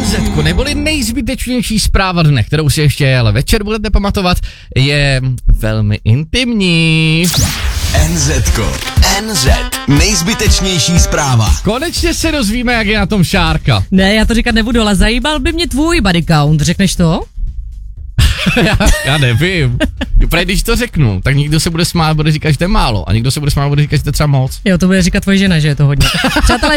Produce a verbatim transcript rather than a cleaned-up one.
NZko, neboli nejzbytečnější zpráva dne, kterou si ještě ale večer budete pamatovat, je velmi intimní. NZko. N Z. Nejzbytečnější zpráva. Konečně se dozvíme, jak je na tom Šárka. Ne, já to říkat nebudu, ale zajímal by mě tvůj body count, řekneš to? já, já nevím. Právě když to řeknu, tak někdo se bude smát, bude říkat, že to je málo, a někdo se bude smát, bude říkat, že to je třeba moc. Jo, to bude říkat tvoje žena, že je to hodně. Přátelé,